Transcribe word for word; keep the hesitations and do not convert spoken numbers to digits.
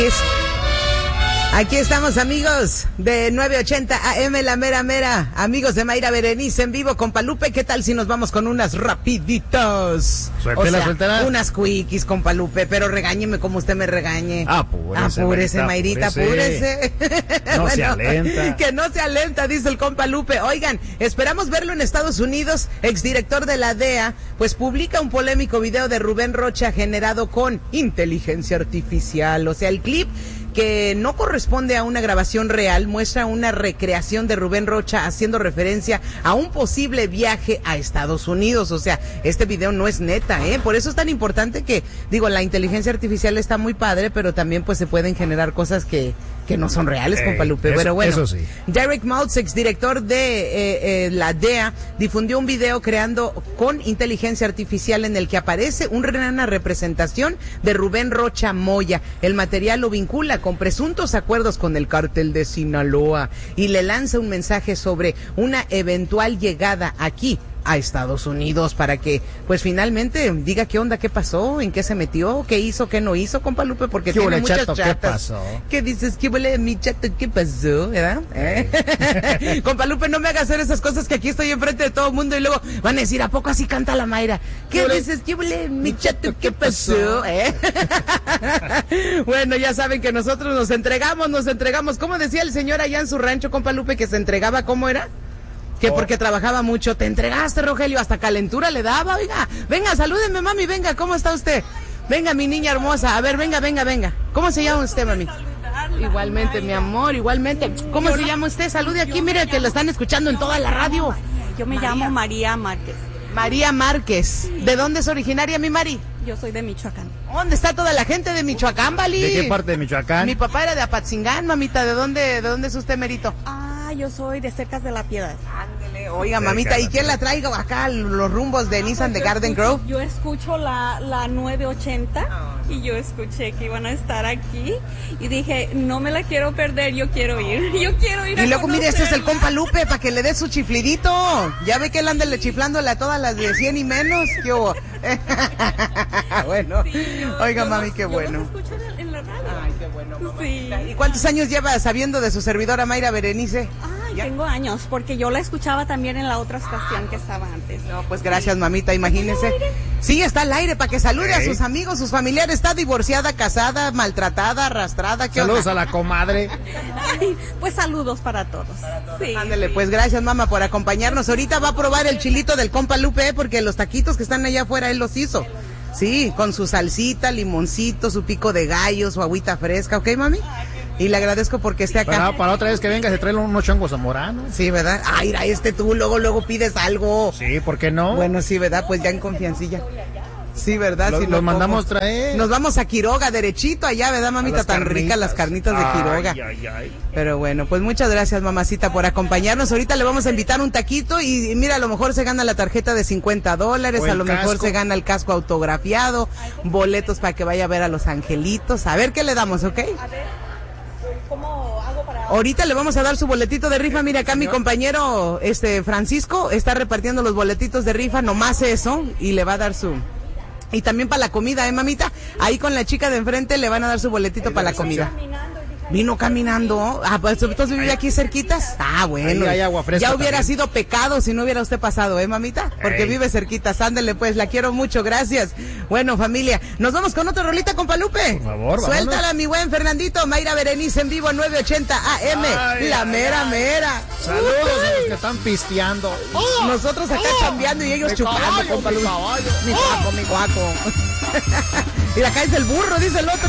Aquí estamos, amigos de nueve ochenta A M, la mera mera, amigos de Mayra Berenice en vivo con Palupe. ¿Qué tal si nos vamos con unas rapiditas? Suéltela, o sea, suéltela. Unas quickies con Palupe, pero regáñeme como usted me regañe. Apúrese, apúrese, Mayrita, apúrese. No bueno, se alenta. Que no se alenta, dice el compa Lupe. Oigan, esperamos verlo en Estados Unidos. Exdirector de la D E A, pues publica un polémico video de Rubén Rocha generado con inteligencia artificial. O sea, el clip, que no corresponde a una grabación real, muestra una recreación de Rubén Rocha haciendo referencia a un posible viaje a Estados Unidos. O sea, este video no es neta, ¿eh? Por eso es tan importante que, digo, la inteligencia artificial está muy padre, pero también pues se pueden generar cosas que, que no son reales, eh, compa Lupe. Eso, pero bueno, eso sí. Derek Maltz, exdirector de eh, eh, la D E A, difundió un video creando con inteligencia artificial en el que aparece una representación de Rubén Rocha Moya. El material lo vincula con presuntos acuerdos con el cártel de Sinaloa y le lanza un mensaje sobre una eventual llegada aquí a Estados Unidos para que, pues, finalmente diga qué onda, qué pasó, en qué se metió, qué hizo, qué no hizo, compa Lupe, porque tiene muchas chato, chatas. ¿Qué pasó? ¿Qué dices? ¿Qué huele mi chato? ¿Qué pasó? ¿Verdad? ¿Eh? Compa Lupe, no me haga hacer esas cosas que aquí estoy enfrente de todo el mundo y luego van a decir, ¿a poco así canta la Mayra? ¿Qué ¿Qué dices? ¿Qué huele mi chato? ¿Qué pasó? ¿Eh? Bueno, ya saben que nosotros nos entregamos, nos entregamos. ¿Cómo decía el señor allá en su rancho, compa Lupe, que se entregaba? ¿Cómo era? Que porque trabajaba mucho. Te entregaste, Rogelio, hasta calentura le daba. Oiga, venga, salúdeme, mami, venga, ¿cómo está usted? Venga, mi niña hermosa, a ver, venga, venga, venga. ¿Cómo se llama usted, mami? Igualmente, mi amor, igualmente. ¿Cómo se llama usted? Salude aquí, mire que lo están escuchando en toda la radio. Yo me llamo María Márquez. María Márquez. ¿De dónde es originaria, mi Mari? Yo soy de Michoacán. ¿Dónde está toda la gente de Michoacán, Vali? ¿De qué parte de Michoacán? Mi papá era de Apatzingán, mamita. ¿De dónde, de dónde es usted, Merito? Ah, yo soy de Cercas de la Piedad. Ándele, oiga, mamita, ¿y quién la traigo acá los rumbos de Nissan de Garden Grove? Yo escucho la, la nueve ochenta y yo escuché que iban a estar aquí y dije, no me la quiero perder, yo quiero ir, yo quiero ir. Y a luego, mire, este es el conocerla. compa Lupe, para que le dé su chiflidito. Ya ve que él anda le chiflándole a todas las de cien y menos. ¿Qué hubo? Bueno, Sí, yo- oiga, yo mami, los- qué yo bueno. los escucho en, en la radio. Ay, qué bueno, mamá. Sí. ¿Y cuántos años lleva sabiendo de su servidora Mayra Berenice? Ay, ¿Ya? tengo años, porque yo la escuchaba también en la otra estación que estaba antes. No, pues gracias, mamita, imagínese. Sí, está al aire para que salude a Ey. sus amigos, sus familiares. Está divorciada, casada, maltratada, arrastrada. ¿Qué Saludos onda? a la comadre. Ay, pues saludos para todos. Sí, Ándele, sí. pues gracias, mamá, por acompañarnos. Ahorita va a probar el chilito del compa Lupe, ¿eh? Porque los taquitos que están allá afuera él los hizo. Sí, con su salsita, limoncito, su pico de gallo, su agüita fresca, ¿ok, mami? Y le agradezco porque esté acá. Para, para otra vez que venga se traen unos chongos zamoranos. Sí, ¿verdad? Ay, mira, este tú, luego, luego pides algo. Sí, ¿por qué no? Bueno, sí, ¿verdad? Pues ya en confiancilla. Sí, ¿verdad? Lo- Sí, los lo mandamos como. traer. Nos vamos a Quiroga, derechito allá, ¿verdad, mamita? las Tan ricas las carnitas de Quiroga. Ay, ay, ay. Pero bueno, pues muchas gracias, mamacita, por acompañarnos. Ahorita le vamos a invitar un taquito y, y mira, a lo mejor se gana la tarjeta de cincuenta dólares, O a el lo mejor casco. se gana el casco autografiado, boletos para que vaya a ver a los angelitos. A ver qué le damos, ¿ok? A ver, ¿cómo hago para...? Ahorita le vamos a dar su boletito de rifa. Mira, acá mi compañero este Francisco está repartiendo los boletitos de rifa, nomás eso, y le va a dar su... Y también para la comida, ¿eh, mamita? Ahí con la chica de enfrente le van a dar su boletito para la comida. Caminando, dije, Vino caminando. Ah, pues entonces vive aquí cerquitas. Ah, bueno. Ahí hay agua fresca Ya hubiera también. sido pecado si no hubiera usted pasado, ¿eh, mamita? Porque Ey. vive cerquitas. Ándele, pues, la quiero mucho. Gracias. Bueno, familia, nos vamos con otra rolita, compa Lupe. Por favor, Suéltala, vámonos. mi buen Fernandito. Mayra Berenice en vivo, nueve ochenta A M. Ay, la ay, mera, ay. mera. Saludos a los que están pisteando. Nosotros acá chambeando y ellos Mi chupando, caballo, compa mi Lupe. caballo. Mi guaco, mi guaco. Mira, acá es el burro, dice el otro.